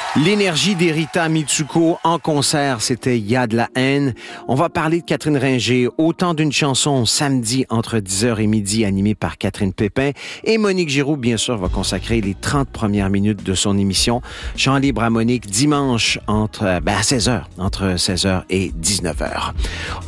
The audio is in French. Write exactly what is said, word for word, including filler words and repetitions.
L'énergie d'Erita Mitsuko en concert, c'était Il y a de la haine. On va parler de Catherine Ringer, Autant d'une chanson, samedi entre dix heures et midi, animée par Catherine Pépin. Et Monique Giroux, bien sûr, va consacrer les trente premières minutes de son émission Chant libre à Monique, dimanche entre, ben à seize heures, entre seize heures et dix-neuf heures.